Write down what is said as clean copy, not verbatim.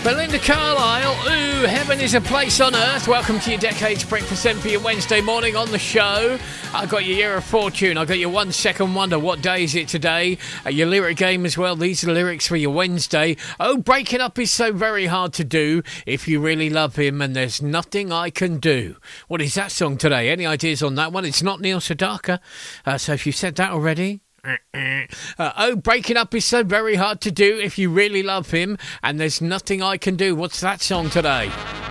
Belinda Carlisle, ooh, heaven is a place on earth. Welcome to your Decades Breakfast for your Wednesday morning on the show. I got your Year of Fortune. I got your 1 Second Wonder. What day is it today? Your lyric game as well. These are the lyrics for your Wednesday. Oh, breaking up is so very hard to do if you really love him, and there's nothing I can do. What is that song today? Any ideas on that one? It's not Neil Sedaka. So if you said that already... oh, breaking up is so very hard to do if you really love him, and there's nothing I can do. What's that song today?